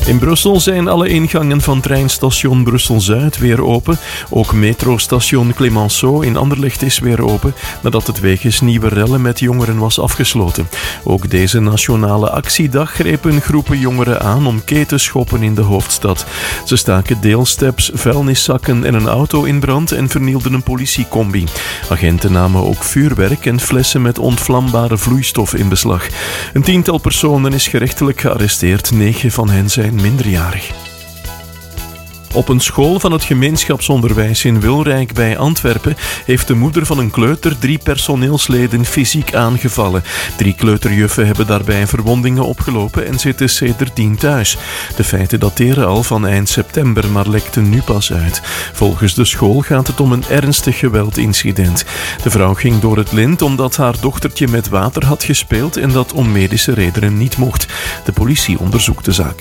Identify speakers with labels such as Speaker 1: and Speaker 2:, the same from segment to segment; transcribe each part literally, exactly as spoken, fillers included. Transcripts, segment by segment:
Speaker 1: In Brussel zijn alle ingangen van treinstation Brussel-Zuid weer open. Ook metrostation Clemenceau in Anderlecht is weer open, nadat het wegens nieuwe rellen met jongeren was afgesloten. Ook deze nationale actiedag grepen groepen jongeren aan om ketenschoppen in de hoofdstad. Ze staken deelsteps, vuilniszakken en een auto in brand en vernielden een politiecombi. Agenten namen ook vuurwerk en flessen met ontvlambare vloeistof in beslag. Een tiental personen is gerechtelijk gearresteerd, negen van hen zijn minderjarig. Op een school van het gemeenschapsonderwijs in Wilrijk bij Antwerpen heeft de moeder van een kleuter drie personeelsleden fysiek aangevallen. Drie kleuterjuffen hebben daarbij verwondingen opgelopen en zitten sedertdien thuis. De feiten dateren al van eind september, maar lekten nu pas uit. Volgens de school gaat het om een ernstig geweldincident. De vrouw ging door het lint omdat haar dochtertje met water had gespeeld en dat om medische redenen niet mocht. De politie onderzoekt de zaak.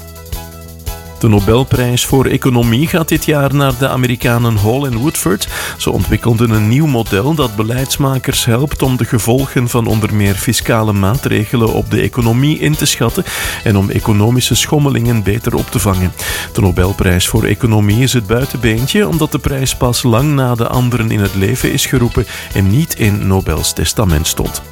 Speaker 1: De Nobelprijs voor Economie gaat dit jaar naar de Amerikanen Hall en Woodford. Ze ontwikkelden een nieuw model dat beleidsmakers helpt om de gevolgen van onder meer fiscale maatregelen op de economie in te schatten en om economische schommelingen beter op te vangen. De Nobelprijs voor Economie is het buitenbeentje omdat de prijs pas lang na de anderen in het leven is geroepen en niet in Nobels testament stond.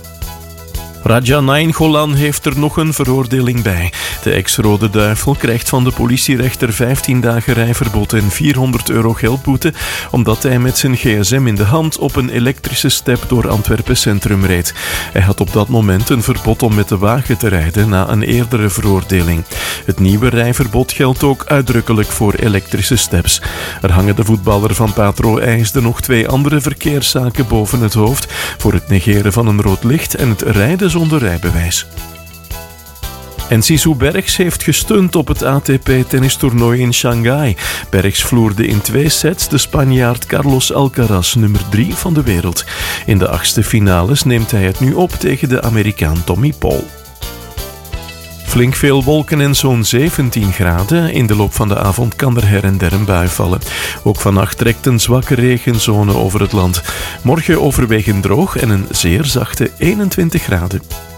Speaker 1: Raja Nainggolan heeft er nog een veroordeling bij. De ex-Rode Duivel krijgt van de politierechter vijftien dagen rijverbod en vierhonderd euro geldboete omdat hij met zijn gsm in de hand op een elektrische step door Antwerpen Centrum reed. Hij had op dat moment een verbod om met de wagen te rijden na een eerdere veroordeling. Het nieuwe rijverbod geldt ook uitdrukkelijk voor elektrische steps. Er hangen de voetballer van Patro IJsden nog twee andere verkeerszaken boven het hoofd voor het negeren van een rood licht en het rijden zonder rijbewijs. En Sisou Bergs heeft gestunt op het A T P-tennistoernooi in Shanghai. Bergs vloerde in twee sets de Spanjaard Carlos Alcaraz, nummer drie van de wereld. In de achtste finales neemt hij het nu op tegen de Amerikaan Tommy Paul. Flink veel wolken en zo'n zeventien graden. In de loop van de avond kan er her en der een bui vallen. Ook vannacht trekt een zwakke regenzone over het land. Morgen overwegend droog en een zeer zachte eenentwintig graden.